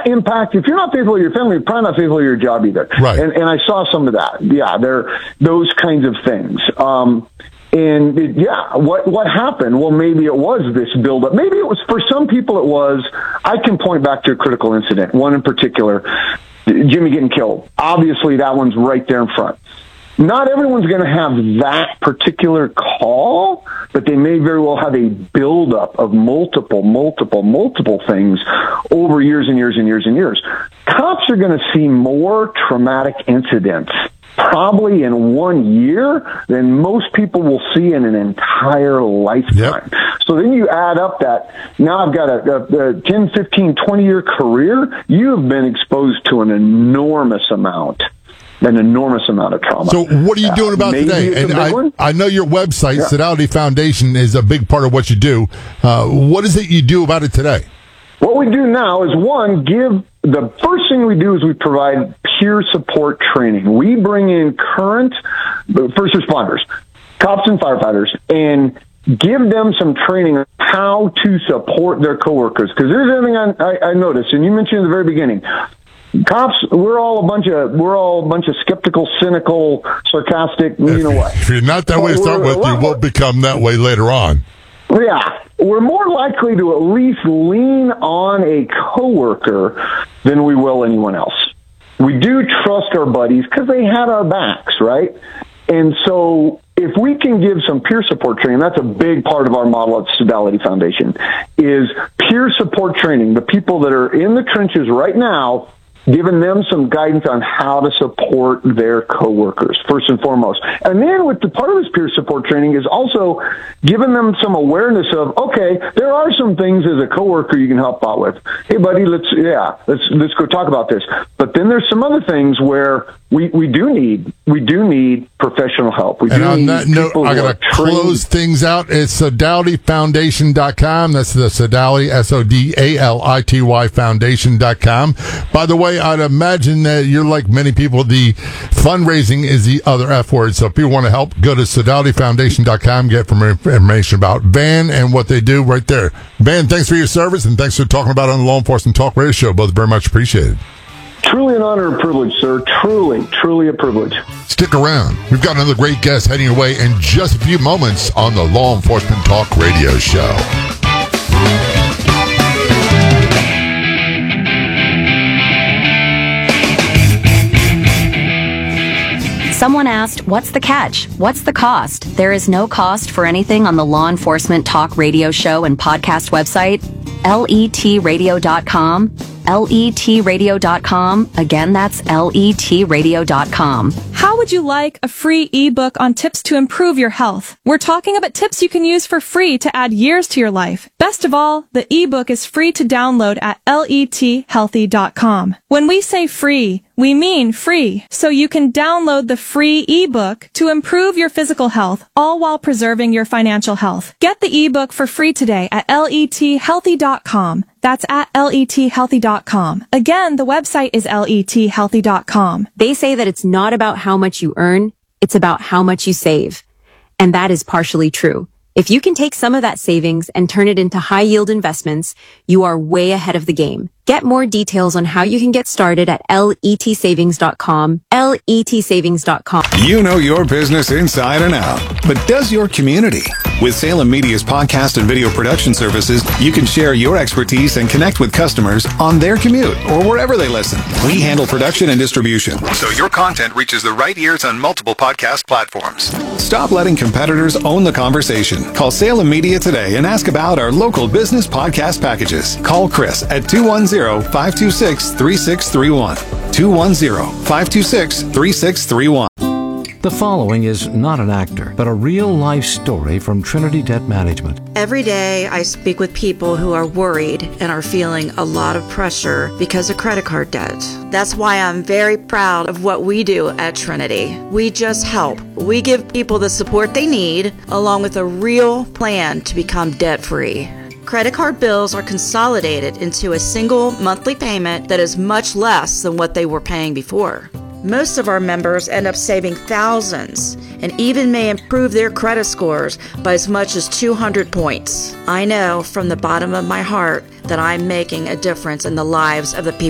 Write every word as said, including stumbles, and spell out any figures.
that impact, if you're not faithful to your family, you're probably not faithful to your job either. Right. And, and I saw some of that. Yeah, there, those kinds of things. Um, and it, yeah, what, what happened? Well, maybe it was this buildup. Maybe it was, for some people it was, I can point back to a critical incident, one in particular, Jimmy getting killed. Obviously that one's right there in front. Not everyone's going to have that particular call, but they may very well have a buildup of multiple, multiple, multiple things over years and years and years and years. Cops are going to see more traumatic incidents probably in one year than most people will see in an entire lifetime. Yep. So then you add up that now I've got a, a, a ten, fifteen, twenty-year career. You have been exposed to an enormous amount. An enormous amount of trauma. So what are you doing about uh, today? And I, I know your website, yeah. Sodality Foundation, is a big part of what you do. Uh, what is it you do about it today? What we do now is, one, give the first thing we do is we provide peer support training. We bring in current first responders, cops and firefighters, and give them some training on how to support their coworkers. Because there's everything I, I, I noticed, and you mentioned in the very beginning, cops, we're all a bunch of we're all a bunch of skeptical, cynical, sarcastic. You know what? If you're not that way to start with, you will become that way later on. Yeah, we're more likely to at least lean on a coworker than we will anyone else. We do trust our buddies because they had our backs, right? And so, if we can give some peer support training, that's a big part of our model at Sodality Foundation, is peer support training. The people that are in the trenches right now, giving them some guidance on how to support their coworkers, first and foremost. And then with the part of this peer support training is also giving them some awareness of, okay, there are some things as a coworker you can help out with. Hey, buddy, let's, yeah, let's, let's go talk about this. But then there's some other things where we, we do need, we do need professional help. We do and on need that note, I got to close things out. It's Sodality Foundation dot com. That's the Sodality, S O D A L I T Y Foundation dot com. By the way, I'd imagine that you're like many people, the fundraising is the other F word. So if you want to help, go to Sodality Foundation dot com, get some information about Van and what they do right there. Van, thanks for your service, and thanks for talking about it on the Law Enforcement Talk Radio Show. Both very much appreciated. Truly an honor and privilege, sir. Truly, truly a privilege. Stick around. We've got another great guest heading your way in just a few moments on the Law Enforcement Talk Radio Show. Someone asked, what's the catch? What's the cost? There is no cost for anything on the Law Enforcement Talk Radio Show and podcast website, L E T radio dot com. L E T radio dot com. Again, that's L E T radio dot com. How would you like a free ebook on tips to improve your health? We're talking about tips you can use for free to add years to your life. Best of all, the ebook is free to download at L E T healthy dot com. When we say free, we mean free, so you can download the free ebook to improve your physical health, all while preserving your financial health. Get the ebook for free today at L E T healthy dot com. That's at L E T healthy dot com. Again, the website is L E T healthy dot com. They say that it's not about how much you earn, it's about how much you save. And that is partially true. If you can take some of that savings and turn it into high-yield investments, you are way ahead of the game. Get more details on how you can get started at L E T savings dot com, L E T savings dot com. You know your business inside and out, but does your community? With Salem Media's podcast and video production services, you can share your expertise and connect with customers on their commute or wherever they listen. We handle production and distribution, so your content reaches the right ears on multiple podcast platforms. Stop letting competitors own the conversation. Call Salem Media today and ask about our local business podcast packages. Call Chris at two one zero, five two six, three six three one. two one zero, five two six, three six three one. The following is not an actor, but a real-life story from Trinity Debt Management. Every day I speak with people who are worried and are feeling a lot of pressure because of credit card debt. That's why I'm very proud of what we do at Trinity. We just help. We give people the support they need, along with a real plan to become debt-free. Credit card bills are consolidated into a single monthly payment that is much less than what they were paying before. Most of our members end up saving thousands and even may improve their credit scores by as much as two hundred points. I know from the bottom of my heart that I'm making a difference in the lives of the people